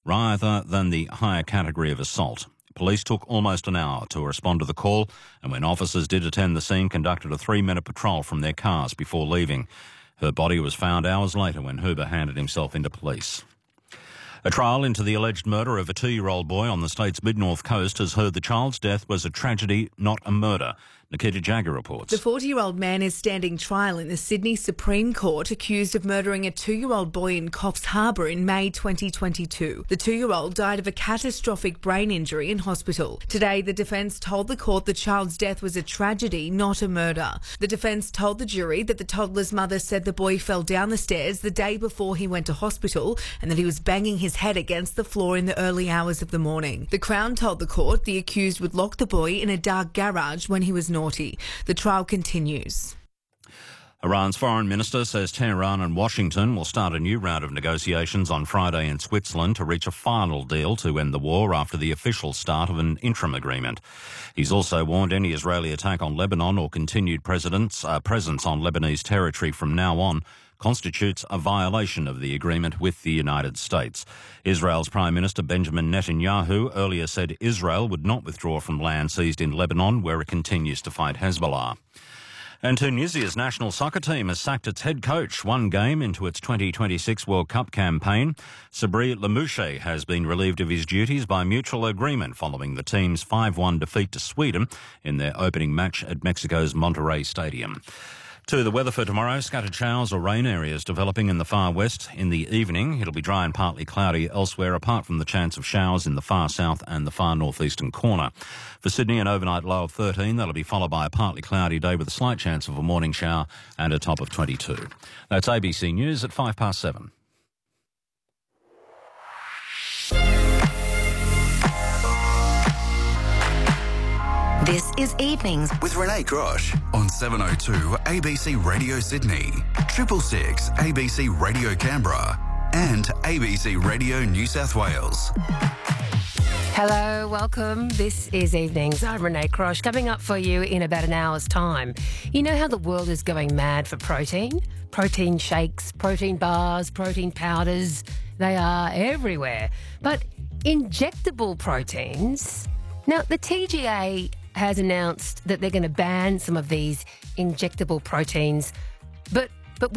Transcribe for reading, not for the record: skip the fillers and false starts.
rather than the higher category of assault. Police took almost an hour to respond to the call, and when officers did attend the scene, conducted a 3-minute patrol from their cars before leaving. Her body was found hours later when Huber handed himself into police. A trial into the alleged murder of a 2-year-old boy on the state's mid-north coast has heard the child's death was a tragedy, not a murder. Nikita Jagger reports. The 40-year-old man is standing trial in the Sydney Supreme Court accused of murdering a 2-year-old boy in Coffs Harbour in May 2022. The 2-year-old died of a catastrophic brain injury in hospital. Today, the defence told the court the child's death was a tragedy, not a murder. The defence told the jury that the toddler's mother said the boy fell down the stairs the day before he went to hospital and that he was banging his head against the floor in the early hours of the morning. The Crown told the court the accused would lock the boy in a dark garage when he was naughty. The trial continues. Iran's foreign minister says Tehran and Washington will start a new round of negotiations on Friday in Switzerland to reach a final deal to end the war after the official start of an interim agreement. He's also warned any Israeli attack on Lebanon or continued presence on Lebanese territory from now on constitutes a violation of the agreement with the United States. Israel's Prime Minister Benjamin Netanyahu earlier said Israel would not withdraw from land seized in Lebanon, where it continues to fight Hezbollah. And Tunisia's national soccer team has sacked its head coach one game into its 2026 World Cup campaign. Sabri Lamouche has been relieved of his duties by mutual agreement following the team's 5-1 defeat to Sweden in their opening match at Mexico's Monterrey Stadium. To the weather for tomorrow, scattered showers or rain areas developing in the far west. In the evening, it'll be dry and partly cloudy elsewhere, apart from the chance of showers in the far south and the far northeastern corner. For Sydney, an overnight low of 13. That'll be followed by a partly cloudy day with a slight chance of a morning shower and a top of 22. That's ABC News at 7:05. This is Evenings with Renee Grosh on 702 ABC Radio Sydney, 666 ABC Radio Canberra and ABC Radio New South Wales. Hello, welcome. This is Evenings. I'm Renee Grosh. Coming up for you in about an hour's time. You know how the world is going mad for protein? Protein shakes, protein bars, protein powders, they are everywhere. But injectable proteins... Now, the TGA has announced that they're going to ban some of these injectable proteins, but